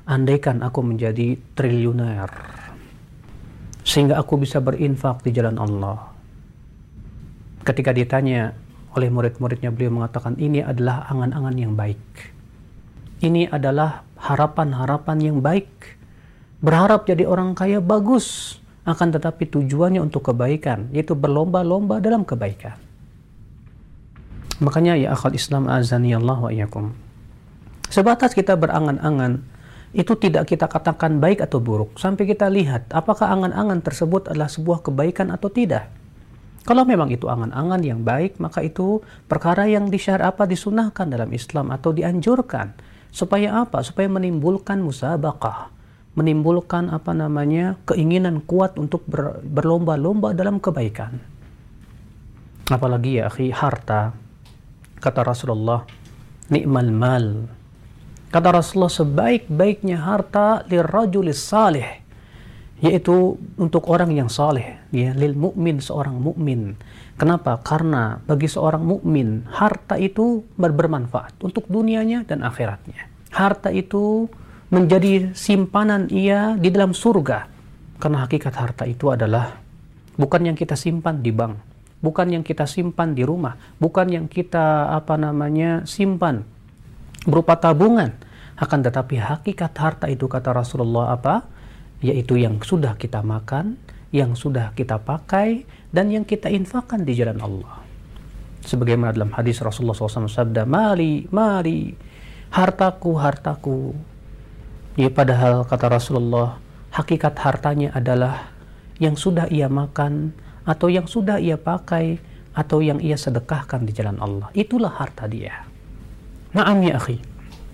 andaikan aku menjadi triliuner, sehingga aku bisa berinfak di jalan Allah. Ketika ditanya oleh murid-muridnya, beliau mengatakan, ini adalah angan-angan yang baik. Ini adalah harapan-harapan yang baik. Berharap jadi orang kaya bagus, akan tetapi tujuannya untuk kebaikan, yaitu berlomba-lomba dalam kebaikan. Makanya ya akhal Islam azani Allah wa iyyakum, sebatas kita berangan-angan, itu tidak kita katakan baik atau buruk, sampai kita lihat apakah angan-angan tersebut adalah sebuah kebaikan atau tidak. Kalau memang itu angan-angan yang baik, maka itu perkara yang disunahkan dalam Islam atau dianjurkan. Supaya apa? Supaya menimbulkan musabaqah, menimbulkan keinginan kuat untuk berlomba-lomba dalam kebaikan. Apalagi ya akhi, harta. Kata Rasulullah, ni'mal mal. Kata Rasulullah, sebaik-baiknya harta lirrajulis salih, yaitu untuk orang yang saleh, ya, lil mukmin, seorang mukmin. Kenapa? Karena bagi seorang mukmin harta itu bermanfaat untuk dunianya dan akhiratnya. Harta itu menjadi simpanan ia di dalam surga. Karena hakikat harta itu adalah bukan yang kita simpan di bank, bukan yang kita simpan di rumah, bukan yang kita simpan berupa tabungan. Akan tetapi hakikat harta itu, kata Rasulullah, apa? Yaitu yang sudah kita makan, yang sudah kita pakai, dan yang kita infakkan di jalan Allah. Sebagaimana dalam hadis Rasulullah SAW sabda, mali, hartaku, hartaku. Ya, padahal kata Rasulullah, hakikat hartanya adalah yang sudah ia makan, atau yang sudah ia pakai, atau yang ia sedekahkan di jalan Allah. Itulah harta dia. Na'am ya akhi.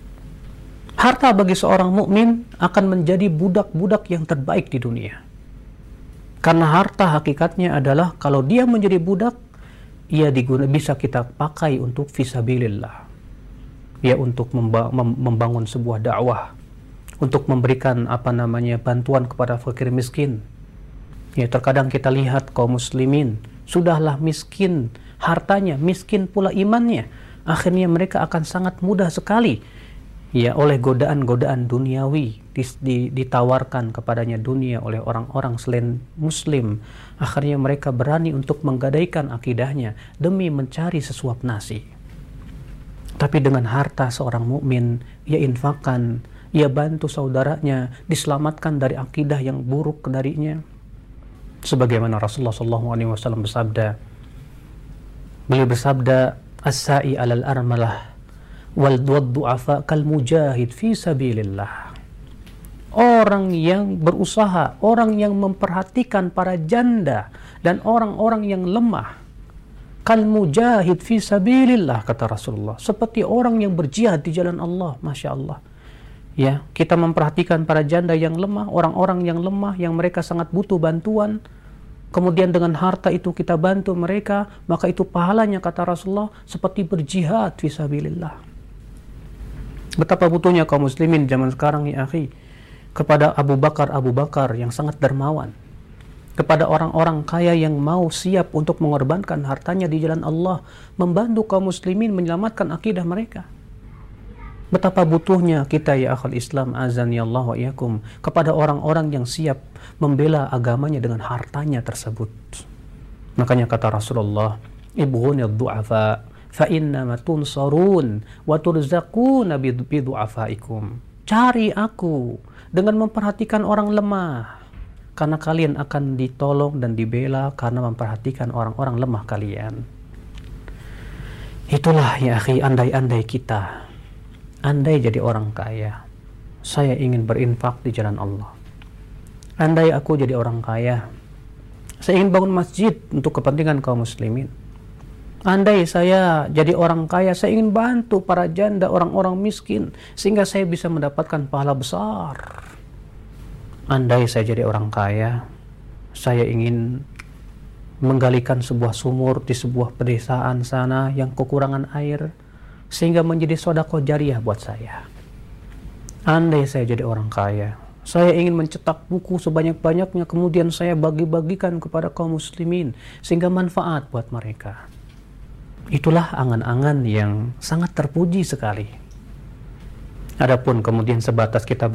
Harta bagi seorang mukmin akan menjadi budak-budak yang terbaik di dunia. Karena harta hakikatnya adalah kalau dia menjadi budak, ia bisa kita pakai untuk fisabilillah. Ya, untuk membangun sebuah dakwah, untuk memberikan bantuan kepada fakir miskin. Ya, terkadang kita lihat kaum muslimin sudahlah miskin hartanya, miskin pula imannya. Akhirnya mereka akan sangat mudah sekali, ya, oleh godaan-godaan duniawi ditawarkan kepadanya dunia oleh orang-orang selain muslim. Akhirnya mereka berani untuk menggadaikan akidahnya demi mencari sesuap nasi. Tapi dengan harta seorang mukmin, ia infakkan, ia bantu saudaranya diselamatkan dari akidah yang buruk darinya. Sebagaimana Rasulullah SAW bersabda, beliau bersabda, as-sa'i alal armalah wal du'afa kal mujahid fi sabilillah. Orang yang berusaha, orang yang memperhatikan para janda dan orang-orang yang lemah, kal mujahid fi sabilillah, kata Rasulullah, seperti orang yang berjihad di jalan Allah. Masya Allah. Ya, kita memperhatikan para janda yang lemah, orang-orang yang lemah, yang mereka sangat butuh bantuan. Kemudian dengan harta itu kita bantu mereka, maka itu pahalanya, kata Rasulullah, seperti berjihad fi sabilillah. Betapa butuhnya kaum muslimin zaman sekarang ya akhi kepada Abu Bakar yang sangat dermawan, kepada orang-orang kaya yang mau siap untuk mengorbankan hartanya di jalan Allah, membantu kaum muslimin menyelamatkan akidah mereka. Betapa butuhnya kita ya akhal Islam azani Allah wa iyyakum kepada orang-orang yang siap membela agamanya dengan hartanya tersebut. Makanya kata Rasulullah, ibghunid du'afa fa innama tunsarun wa turzaquna bi du'afaikum. Cari aku dengan memperhatikan orang lemah, karena kalian akan ditolong dan dibela karena memperhatikan orang-orang lemah kalian. Itulah ya akhi, andai-andai kita, andai jadi orang kaya, saya ingin berinfak di jalan Allah. Andai aku jadi orang kaya, saya ingin bangun masjid untuk kepentingan kaum muslimin. Andai saya jadi orang kaya, saya ingin bantu para janda, orang-orang miskin, sehingga saya bisa mendapatkan pahala besar. Andai saya jadi orang kaya, saya ingin menggalikan sebuah sumur di sebuah pedesaan sana yang kekurangan air, sehingga menjadi sedekah jariah buat saya. Andai saya jadi orang kaya, saya ingin mencetak buku sebanyak-banyaknya, kemudian saya bagi-bagikan kepada kaum muslimin, sehingga manfaat buat mereka. Itulah angan-angan yang sangat terpuji sekali. Adapun kemudian sebatas kita